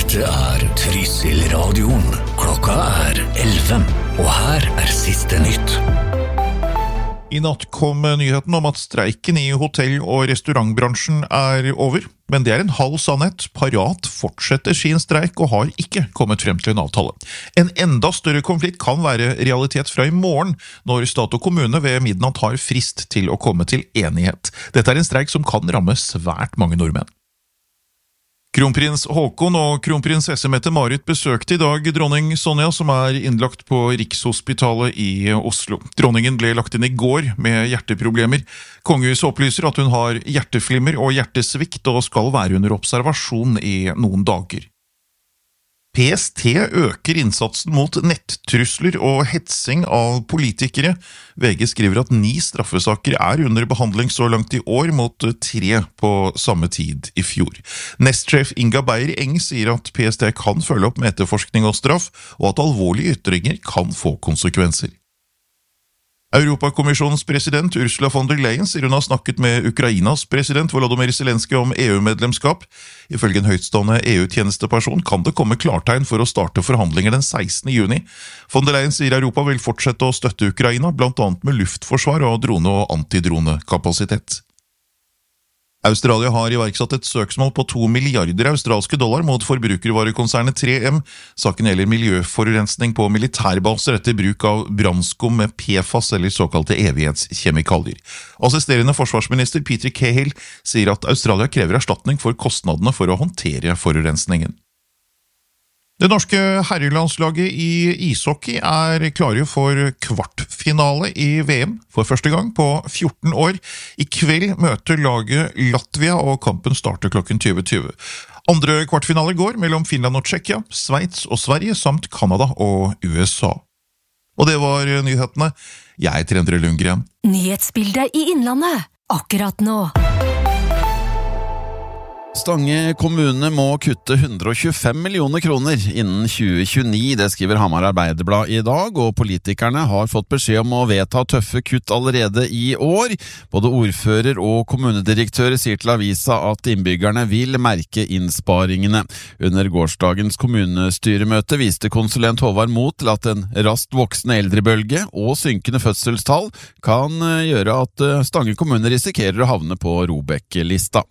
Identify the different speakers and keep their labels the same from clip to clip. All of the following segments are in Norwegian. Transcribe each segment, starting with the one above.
Speaker 1: Dette Trysil radioen. Klokka 11, og her siste nytt.
Speaker 2: I natt kom nyheten om at streiken i hotell- og restaurantbransjen over, men det en halv sannhet. Parat fortsetter sin streik og har ikke kommet frem til en avtale. En enda større konflikt kan være realitet fra i morgen, når stat og kommune ved midnatt har frist til å komme til enighet. Dette en streik som kan ramme svært mange nordmenn. Kronprins Håkon og kronprinsesse Mette-Marit besøkte i dag dronning Sonja, som innlagt på Rikshospitalet i Oslo. Dronningen ble lagt inn i går med hjerteproblemer. Kongehuset opplyser at hun har hjerteflimmer og hjertesvikt og skal være under observasjon i noen dager. PST øker innsatsen mot nettrusler og hetsing av politikere. VG skriver at 9 straffesaker under behandling så langt i år mot 3 på samme tid i fjor. Nestsjef Inga Beyer-Eng sier at PST kan følge opp med etterforskning og straff, og at alvorlige ytringer kan få konsekvenser. Europakommisjonens president Ursula von der Leyen sier hun har snakket med Ukrainas president Volodymyr Zelenskyj om EU-medlemskap. Ifølge en høytstående EU-tjenesteperson kan det komme klartegn for å starte forhandlinger den 16. juni. Von der Leyen sier Europa vil fortsette å støtte Ukraina, blant annet med luftforsvar og drone- og antidronekapasitet. Australia har iverksatt et søksmål på 2 milliarder australske dollar mot forbrukervarekonsernet 3M. Saken gjelder miljøforurensning på militærbaser etter bruk av brannskum med PFAS eller såkalte evighetskjemikalier. Assisterende forsvarsminister Peter Cahill sier at Australia krever erstatning for kostnadene for å håndtere forurensningen. Det norske herrelandslaget i ishockey klare for kvartfinale i VM for første gang på 14 år. I kveld møter laget Latvia, og kampen starter klokken 20:20. Andre kvartfinale går mellom Finland og Tsjekkia, Sveits og Sverige, samt Kanada og USA. Og det var nyhetene. Jeg heter Endre Lundgren.
Speaker 3: Nyhetsbildet i Innlandet, akkurat nå.
Speaker 4: Stange kommune må kutte 125 millioner kroner innen 2029, det skriver Hamar Arbeiderblad i dag, og politikerne har fått beskjed om å vedta tøffe kutt allerede i år. Både ordfører og kommunedirektør sier til avisa at innbyggerne vil merke innsparingene. Under gårsdagens kommunestyremøte viste konsulent Håvard Mot til at en raskt voksende eldrebølge og synkende fødselstall kan gjøre at Stange kommune risikerer å havne på ROBEK-lista.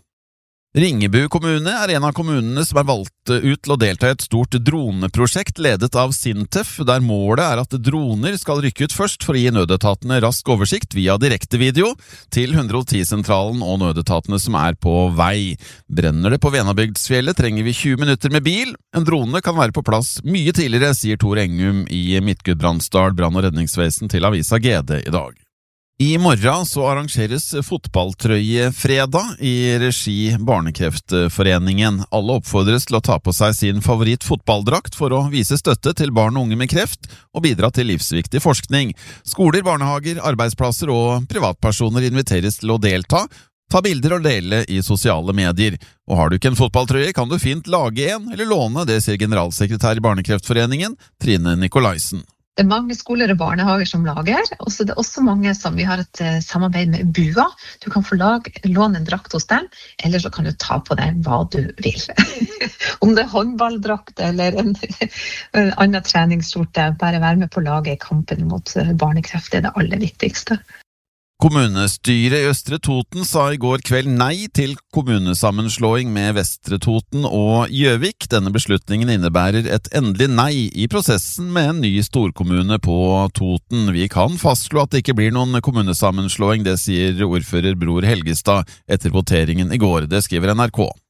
Speaker 4: Ringebu kommune en av kommunene som valgt ut til å delta i et stort droneprosjekt ledet av Sintef, der målet at droner skal rykke ut først for å gi nødetatene rask oversikt via direktevideo til 110-sentralen og nødetatene som på vei. Brenner det på Venabygdsfjellet trenger vi 20 minutter med bil. En drone kan være på plass mye tidligere, sier Tor Engum i Midtgudbrandsdal brann- og redningsvesen til avisa GD i dag. I morgen så arrangeres fotballtrøyefredag i regi Barnekreftforeningen. Alle oppfordres til å ta på seg sin favorittfotballdrakt for å vise støtte til barn og unge med kreft og bidra til livsviktig forskning. Skoler, barnehager, arbeidsplasser og privatpersoner inviteres til å delta, ta bilder og dele i sosiale medier. Og har du ikke en fotballtrøye, kan du fint lage en eller låne, det sier generalsekretær i Barnekreftforeningen, Trine Nikolaisen.
Speaker 5: Det mange skoler og barnehager som lager, og så det også mange som vi har et samarbeid med BUA. Du kan få låne en drakt hos dem, eller så kan du ta på deg hva du vil. Om det håndballdrakt eller en annen treningsskjorte, bare være med på laget i kampen mot barnekreft, det det aller viktigste.
Speaker 4: Kommunestyret i Østre Toten sa i går kveld nei til kommunesammenslåing med Vestre Toten og Gjøvik. Denne beslutningen innebærer et endelig nei i prosessen med en ny storkommune på Toten. Vi kan fastslå at det ikke blir noen kommunesammenslåing, det sier ordfører Bror Helgestad etter voteringen i går, det skriver NRK.